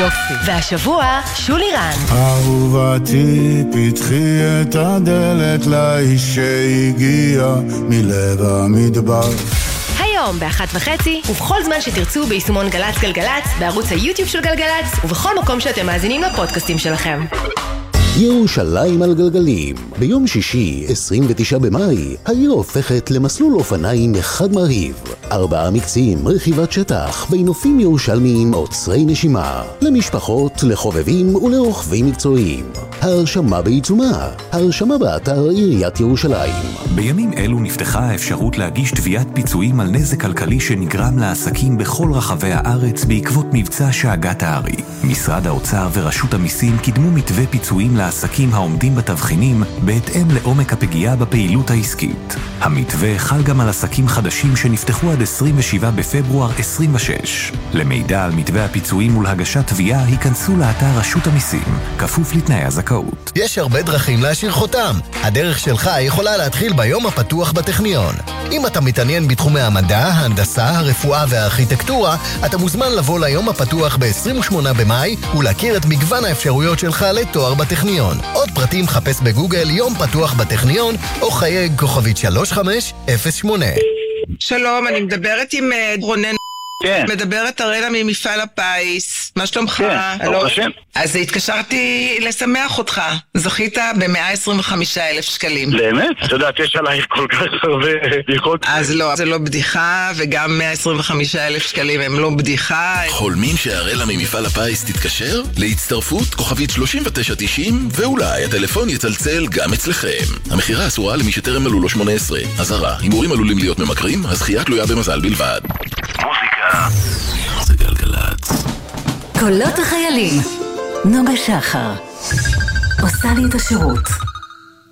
יופי. והשבוע, שולי רן. אהובתי, פתחי את הדלת לאיש שהגיע מלב המדבר. היום ב1:30 ובכל זמן שתרצו ביישומון גלץ גלגלץ, בערוץ היוטיוב של גלגלץ ובכל מקום שאתם מאזינים לפודקאסטים שלכם. ירושלים על גלגלים. ביום שישי, 29 במאי, העיר הופכת למסלול אופניים אחד מרהיב. 4 מקצים, רכיבת שטח, בנופים ירושלמיים עוצרי נשימה. למשפחות, לחובבים ולרוכבים מקצועיים. ההרשמה בעיצומה. ההרשמה באתר עיריית ירושלים. בימים אלו נפתחה האפשרות להגיש תביעת פיצויים על נזק כלכלי שנגרם לעסקים בכל רחבי הארץ בעקבות מבצע שאגת הארי. משרד האוצר ורשות המיסים קידמו מתווה פיצויים לעסקים העומדים בתבחינים בהתאם לעומק הפגיעה בפעילות העסקית. המתווה חל גם על עסקים חדשים שנפתחו עד 27 בפברואר 26. למידע על מתווה הפיצויים ולהגשת תביעה היכנסו לאתר רשות המיסים, כפוף לתנאי הזכאות. יש הרבה דרכים להשאיר חותם. הדרך שלך יכולה להתחיל ביום הפתוח בטכניון. אם אתה מתעניין בתחומי המדע, ההנדסה, הרפואה והארכיטקטורה, אתה מוזמן לבוא ליום הפתוח ב-28 במאי ולהכיר את מגוון האפשרויות שלך לתואר בטכניון. עוד פרטים חפש בגוגל יום פתוח בטכניון או חייג כוכבית 3508. שלום, אני מדברת עם רונן. כן. מדברת ארנה ממפעל הפיס. מה שלומך? כן, ברוך השם. אז התקשרתי לשמח אותך. זכית ב-125,000 שקלים. באמת? את יודעת, יש עלייך כל כך הרבה בדיחות. אז לא, זה לא בדיחה, וגם 125,000 שקלים הם לא בדיחה. חולמים שהארנה ממפעל הפיס תתקשר? להצטרפות כוכבית 3990, ואולי הטלפון יצלצל גם אצלכם. המחירה אסורה למי שטרם מלאו לו 18. אזהרה, הימורים עלולים להיות ממכרים, הזכייה תלויה במזל בלבד. מוזיקה זה גלגלצ. קולות החיילים. נוגה שחר עושה לי את השירות.